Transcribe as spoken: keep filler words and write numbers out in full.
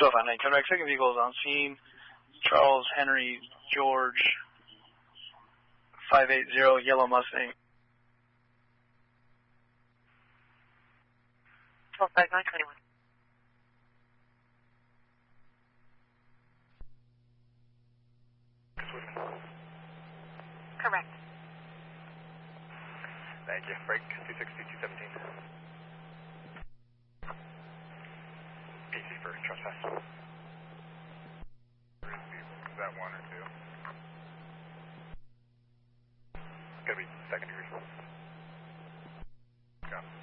So if I nine, come back, second vehicle is on scene. Charles Henry George five eighty, yellow Mustang. twelve five nine twenty-one. Correct. Thank you. Break two sixty, two seventeen. P C for trespass. Is that one or two? It's gonna be second degree. Got it.